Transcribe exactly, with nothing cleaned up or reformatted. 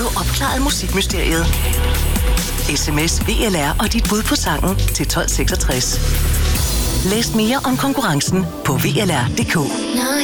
få opklaret musikmysteriet. S M S V L R og dit bud på sangen til tolv seksogtres. Læs mere om konkurrencen på V L R punktum d k. Når